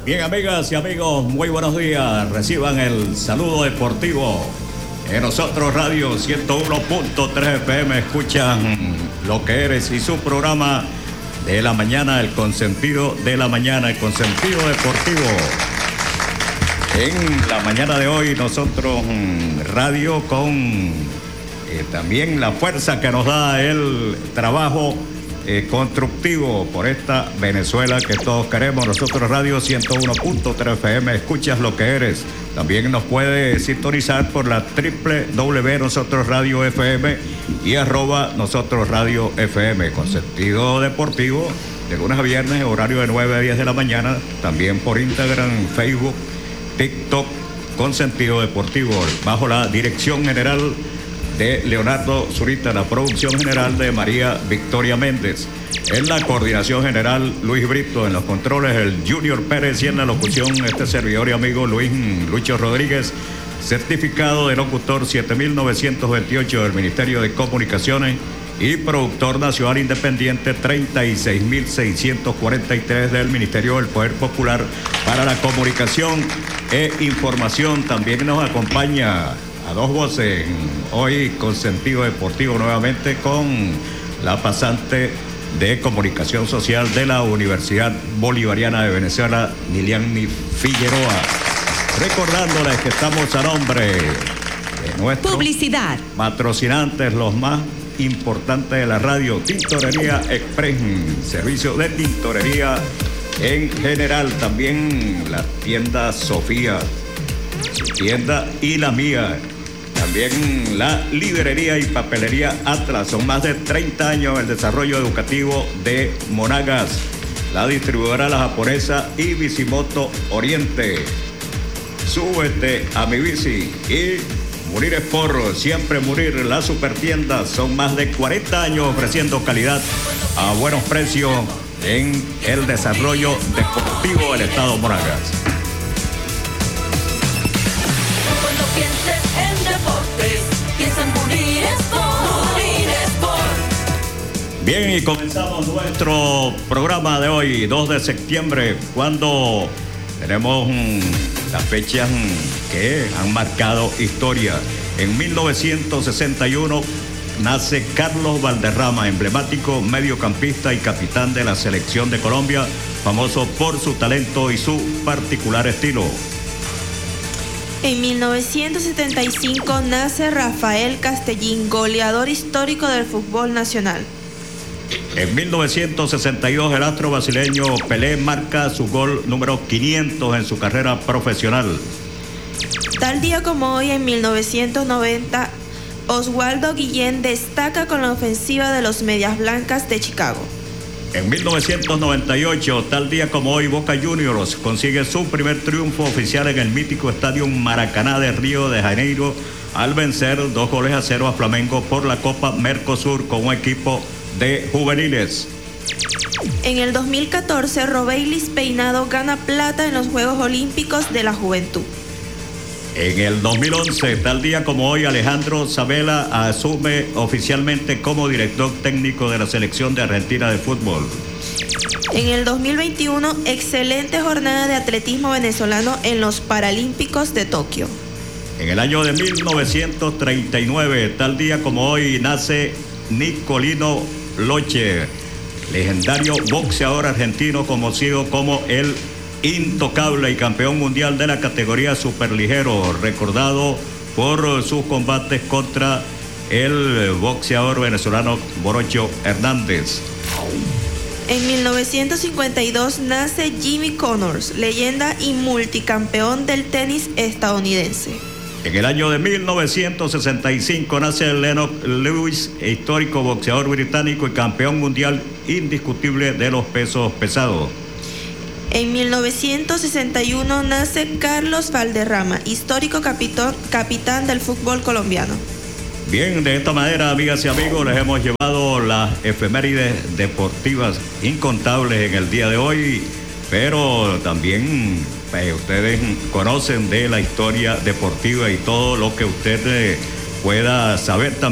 Bien, amigas y amigos, muy buenos días. Reciban el saludo deportivo. En nosotros Radio 101.3 FM escuchan Lo que eres y su programa de la mañana, el consentido de la mañana, el consentido deportivo. En la mañana de hoy nosotros radio con también la fuerza que nos da el trabajo constructivo por esta Venezuela que todos queremos. Nosotros Radio 101.3 FM, escuchas lo que eres. También nos puede sintonizar por la www Nosotros Radio FM y @Nosotros Radio FM, con sentido deportivo, de lunes a viernes, horario de 9 a 10 de la mañana. También por Instagram, Facebook, TikTok, con sentido deportivo, bajo la dirección general de Leonardo Zurita, la producción general de María Victoria Méndez, en la coordinación general Luis Brito, en los controles el Junior Pérez y en la locución este servidor y amigo Lucho Rodríguez, certificado de locutor 7928 del Ministerio de Comunicaciones y productor nacional independiente 36643 del Ministerio del Poder Popular para la Comunicación e Información. También nos acompaña a dos voces hoy con sentido deportivo, nuevamente con la pasante de Comunicación Social de la Universidad Bolivariana de Venezuela, Niliani Figueroa. Recordándoles que estamos a nombre de nuestros publicidad patrocinantes, los más importantes de la radio, Tintorería Express, servicio de tintorería en general. También la tienda Sofía, su tienda y la mía. También la librería y papelería Atlas. Son más de 30 años el desarrollo educativo de Monagas. La distribuidora La Japonesa y Bicimoto Oriente. Súbete a mi bici y Munir Sport, siempre Munir, la supertienda. Son más de 40 años ofreciendo calidad a buenos precios en el desarrollo deportivo del estado Monagas. Cuando pienses en deportes, piensa en Munir Sport. Munir Sport. Bien, y comenzamos nuestro programa de hoy, 2 de septiembre, cuando tenemos las fechas que han marcado historia. En 1961 nace Carlos Valderrama, emblemático mediocampista y capitán de la selección de Colombia, famoso por su talento y su particular estilo. En 1975 nace Rafael Castellín, goleador histórico del fútbol nacional. En 1962 el astro brasileño Pelé marca su gol número 500 en su carrera profesional. Tal día como hoy, en 1990, Oswaldo Guillén destaca con la ofensiva de los Medias Blancas de Chicago. En 1998, tal día como hoy, Boca Juniors consigue su primer triunfo oficial en el mítico estadio Maracaná de Río de Janeiro al vencer 2-0 a Flamengo por la Copa Mercosur con un equipo de juveniles. En el 2014, Robeylis Peinado gana plata en los Juegos Olímpicos de la Juventud. En el 2011, tal día como hoy, Alejandro Sabella asume oficialmente como director técnico de la selección de Argentina de fútbol. En el 2021, excelente jornada de atletismo venezolano en los Paralímpicos de Tokio. En el año de 1939, tal día como hoy, nace Nicolino Loche, legendario boxeador argentino conocido como el Intocable y campeón mundial de la categoría superligero, recordado por sus combates contra el boxeador venezolano Borocho Hernández. En 1952 nace Jimmy Connors, leyenda y multicampeón del tenis estadounidense. En el año de 1965 nace Lennox Lewis, histórico boxeador británico y campeón mundial indiscutible de los pesos pesados. En 1961 nace Carlos Valderrama, histórico capitán del fútbol colombiano. Bien, de esta manera, amigas y amigos, les hemos llevado las efemérides deportivas incontables en el día de hoy, pero también ustedes conocen de la historia deportiva y todo lo que usted pueda saber también.